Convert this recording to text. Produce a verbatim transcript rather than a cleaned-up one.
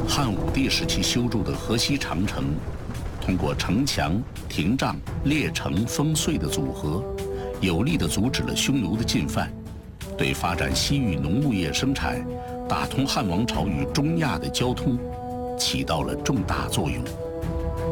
汉武帝时期修筑的河西长城，通过城墙、亭障、列城、烽燧的组合，有力地阻止了匈奴的进犯，对发展西域农牧业生产、打通汉王朝与中亚的交通，起到了重大作用。